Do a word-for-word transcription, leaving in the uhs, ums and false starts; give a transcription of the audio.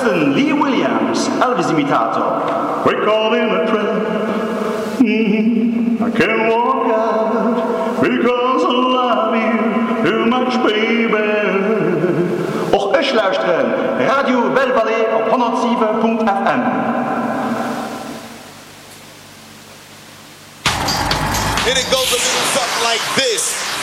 luisten Lee Williams, Elvis-imitator. We're caught in a trap. Mm-hmm. I can't walk out because I love you too much, baby. Och euch luisteren, Radio Belle Vallée op honderdzeven punt F M. And it goes a little something like this.